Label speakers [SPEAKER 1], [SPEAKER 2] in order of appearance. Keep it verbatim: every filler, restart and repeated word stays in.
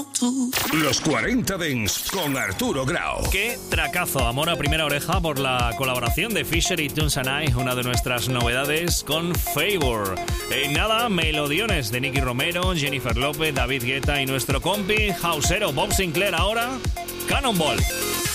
[SPEAKER 1] Los cuarenta Dance con Arturo Grau.
[SPEAKER 2] Qué tracazo, amor a primera oreja por la colaboración de Fisher y Tunes and I, una de nuestras novedades con Favor. En nada, melodiones de Nicky Romero, Jennifer López, David Guetta y nuestro compi hausero Bob Sinclair. Ahora, Cannonball.